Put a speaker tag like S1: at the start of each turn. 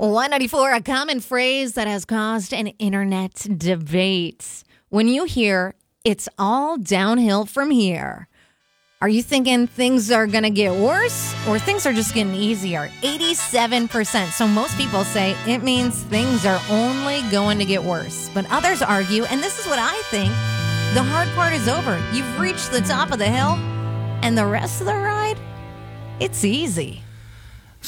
S1: 194, a common phrase that has caused an internet debate. When you hear, it's all downhill from here, are you thinking things are going to get worse or things are just getting easier? 87%. So most people say it means things are only going to get worse. But others argue, and this is what I think, the hard part is over. You've reached the top of the hill, and the rest of the ride, it's easy.